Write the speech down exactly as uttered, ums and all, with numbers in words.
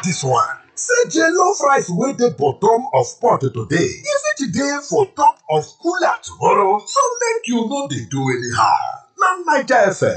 dis one. Say jollof rice wey dey bottom of pot today, e fit dey for top of cooler tomorrow, so make you no dey do anyhow. Na Naija F M